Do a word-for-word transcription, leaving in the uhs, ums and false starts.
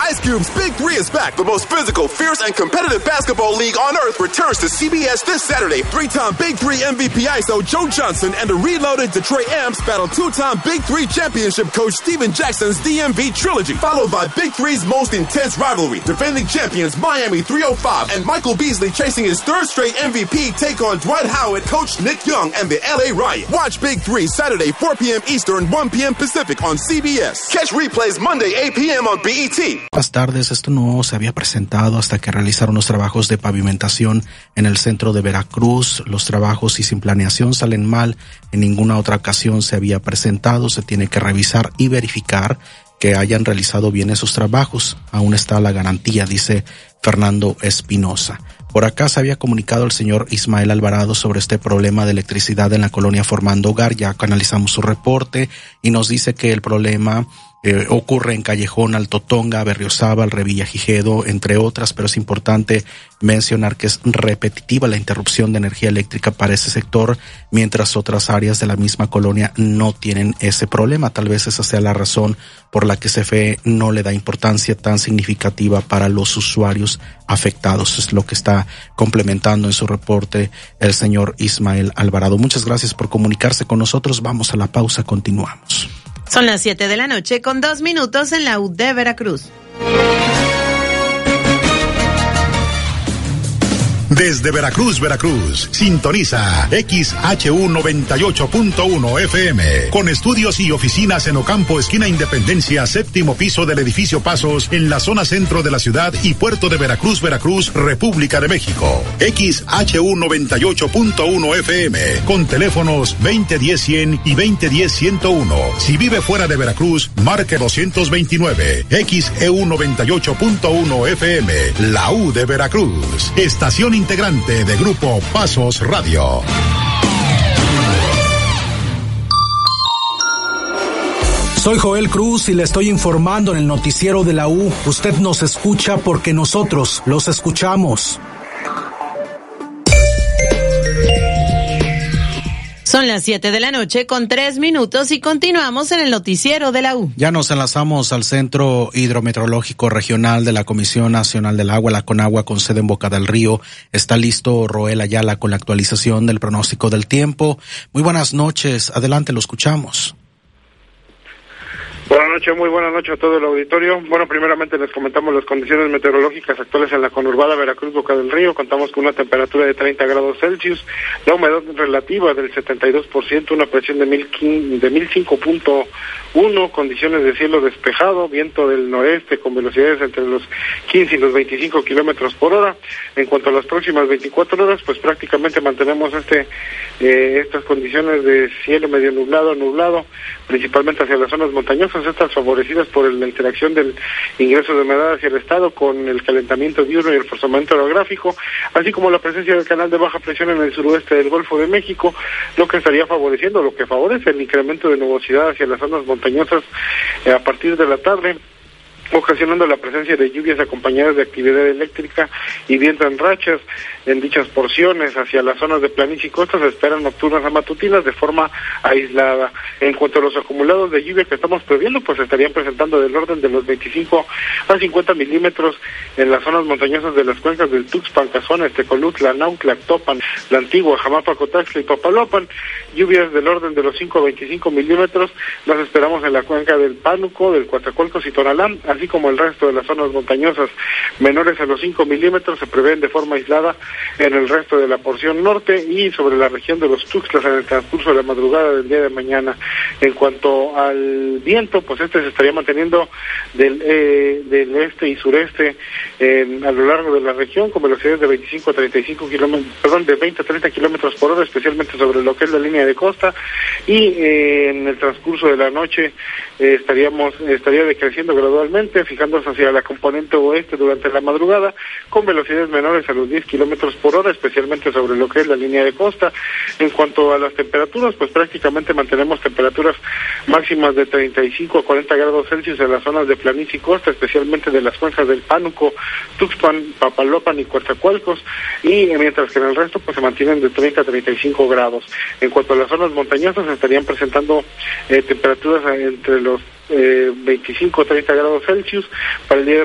Ice Cube's Big Three is back. The most physical, fierce, and competitive basketball league on earth returns to C B S this Saturday. Three-time Big Three M V P I S O Joe Johnson and the reloaded Detroit Amps battle two-time Big Three championship coach Steven Jackson's D M V trilogy, followed by Big Three's most intense rivalry. Defending champions Miami three oh five and Michael Beasley chasing his third straight M V P take on Dwight Howard, Coach Nick Young, and the L A Riot. Watch Big Three Saturday four p.m. Eastern, one p.m. Pacific on C B S. Catch replays Monday eight p.m. on B E T. Las tardes, esto no se había presentado hasta que realizaron los trabajos de pavimentación en el centro de Veracruz. Los trabajos y sin planeación salen mal. En ninguna otra ocasión se había presentado. Se tiene que revisar y verificar que hayan realizado bien esos trabajos. Aún está la garantía, dice Fernando Espinosa. Por acá se había comunicado el señor Ismael Alvarado sobre este problema de electricidad en la colonia Formando Hogar. Ya canalizamos su reporte y nos dice que el problema eh, ocurre en Callejón, Altotonga, Berriozábal, Revilla Gijedo, entre otras, pero es importante mencionar que es repetitiva la interrupción de energía eléctrica para ese sector, mientras otras áreas de la misma colonia no tienen ese problema. Tal vez esa sea la razón por la que C F E no le da importancia tan significativa para los usuarios afectados. Es lo que está complementando en su reporte el señor Ismael Alvarado. Muchas gracias por comunicarse con nosotros. Vamos a la pausa, continuamos. Son las siete de la noche con dos minutos en la U de Veracruz. Desde Veracruz, Veracruz, sintoniza X H U noventa y ocho punto uno F M, con estudios y oficinas en Ocampo, esquina Independencia, séptimo piso del edificio Pasos, en la zona centro de la ciudad y puerto de Veracruz, Veracruz, República de México. X H U noventa y ocho punto uno F M, con teléfonos veinte diez cien y veinte diez ciento uno. Si vive fuera de Veracruz, marque doscientos veintinueve. X E U noventa y ocho punto uno F M, la U de Veracruz, estación integrante de Grupo Pasos Radio. Soy Joel Cruz y le estoy informando en el noticiero de la U. Usted nos escucha porque nosotros los escuchamos. Son las siete de la noche con tres minutos y continuamos en el noticiero de la U. Ya nos enlazamos al Centro Hidrometeorológico Regional de la Comisión Nacional del Agua, la CONAGUA, con sede en Boca del Río. Está listo Roel Ayala con la actualización del pronóstico del tiempo. Muy buenas noches, adelante, lo escuchamos. Buenas noches, muy buenas noches a todo el auditorio. Bueno, primeramente les comentamos las condiciones meteorológicas actuales en la conurbada Veracruz, Boca del Río. Contamos con una temperatura de treinta grados Celsius, la humedad relativa del setenta y dos por ciento, una presión de mil cinco punto uno, condiciones de cielo despejado, viento del noreste con velocidades entre los quince y los veinticinco kilómetros por hora. En cuanto a las próximas veinticuatro horas, pues prácticamente mantenemos este eh, estas condiciones de cielo medio nublado, nublado, principalmente hacia las zonas montañosas, estas favorecidas por la interacción del ingreso de humedad hacia el estado con el calentamiento diurno y el forzamiento orográfico, así como la presencia del canal de baja presión en el suroeste del Golfo de México, lo que estaría favoreciendo, lo que favorece el incremento de nubosidad hacia las zonas montañosas eh, a partir de la tarde, ocasionando la presencia de lluvias acompañadas de actividad eléctrica y viento en rachas en dichas porciones. Hacia las zonas de planicie y costas se esperan nocturnas a matutinas de forma aislada. En cuanto a los acumulados de lluvia que estamos previendo, pues estarían presentando del orden de los veinticinco a cincuenta milímetros en las zonas montañosas de las cuencas del Tuxpan, Cazones, Tecolutla, Naucla, Topan, La Antigua, Jamapa, Cotaxtla y Papaloapan. Lluvias del orden de los cinco a veinticinco milímetros las esperamos en la cuenca del Pánuco, del Coatzacoalcos y Tonalá, así como el resto de las zonas montañosas menores a los cinco milímetros se prevén de forma aislada en el resto de la porción norte y sobre la región de los Tuxtlas en el transcurso de la madrugada del día de mañana. En cuanto al viento, pues este se estaría manteniendo del, eh, del este y sureste eh, a lo largo de la región con velocidades de veinticinco a treinta y cinco kilómetros, perdón, de veinte a treinta kilómetros por hora, especialmente sobre lo que es la línea de costa, y eh, en el transcurso de la noche eh, estaríamos estaría decreciendo gradualmente, fijándose hacia la componente oeste durante la madrugada, con velocidades menores a los diez kilómetros por hora, especialmente sobre lo que es la línea de costa. En cuanto a las temperaturas, pues prácticamente mantenemos temperaturas máximas de treinta y cinco a cuarenta grados Celsius en las zonas de planicie y costa, especialmente de las cuencas del Pánuco, Tuxpan, Papaloapan y Coatzacoalcos, y mientras que en el resto pues se mantienen de treinta a treinta y cinco grados. En cuanto a las zonas montañosas, estarían presentando eh, temperaturas entre los eh, veinticinco a treinta grados Celsius para el día de